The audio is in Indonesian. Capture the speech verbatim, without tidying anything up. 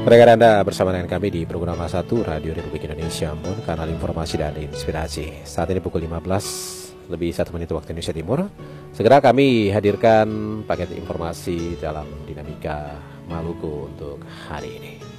Pendengar Anda bersama dengan kami di program A satu Radio Republik Indonesia Ambon, kanal informasi dan inspirasi. Saat ini pukul lima belas lebih satu menit waktu Indonesia Timur. Segera kami hadirkan paket informasi dalam dinamika Maluku untuk hari ini.